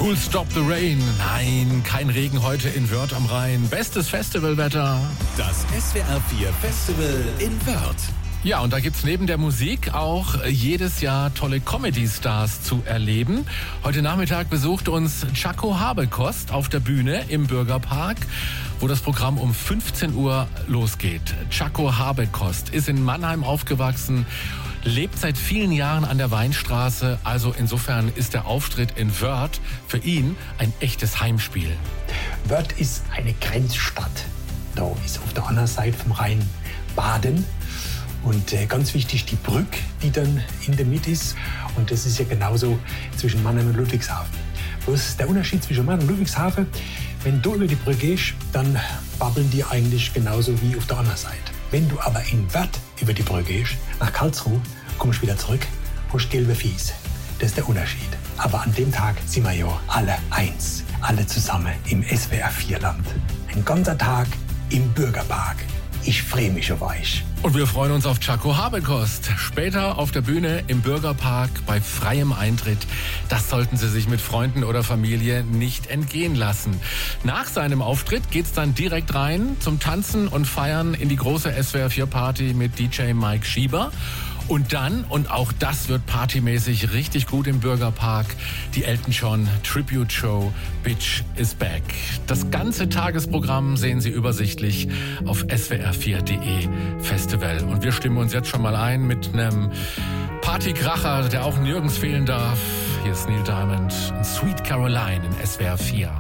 Full Stop the Rain. Nein, kein Regen heute in Wörth am Rhein. Bestes Festivalwetter. Das SWR 4 Festival in Wörth. Ja, und da gibt's neben der Musik auch jedes Jahr tolle Comedy-Stars zu erleben. Heute Nachmittag besucht uns Chaco Habekost auf der Bühne im Bürgerpark, wo das Programm um 15 Uhr losgeht. Chaco Habekost ist in Mannheim aufgewachsen, lebt seit vielen Jahren an der Weinstraße. Also insofern ist der Auftritt in Wörth für ihn ein echtes Heimspiel. Wörth ist eine Grenzstadt. Da ist auf der anderen Seite vom Rhein Baden. Und ganz wichtig die Brücke, die dann in der Mitte ist. Und das ist ja genauso zwischen Mannheim und Ludwigshafen. Bloß der Unterschied zwischen Mannheim und Ludwigshafen, wenn du über die Brücke gehst, dann babbeln die eigentlich genauso wie auf der anderen Seite. Wenn du aber in Wörth über die Brücke gehst, nach Karlsruhe, kommst wieder zurück, hast gelbe Fies. Das ist der Unterschied. Aber an dem Tag sind wir ja alle eins. Alle zusammen im SWR 4 Land. Ein ganzer Tag im Bürgerpark. Ich freue mich auf euch. Und wir freuen uns auf Chaco Habekost. Später auf der Bühne im Bürgerpark bei freiem Eintritt. Das sollten Sie sich mit Freunden oder Familie nicht entgehen lassen. Nach seinem Auftritt geht's dann direkt rein zum Tanzen und Feiern in die große SWR 4 Party mit DJ Mike Schieber. Und dann, und auch das wird partymäßig richtig gut im Bürgerpark, die Elton John Tribute Show Bitch is Back. Das ganze Tagesprogramm sehen Sie übersichtlich auf swr4.de Festival. Und wir stimmen uns jetzt schon mal ein mit einem Partykracher, der auch nirgends fehlen darf. Hier ist Neil Diamond und Sweet Caroline in SWR 4.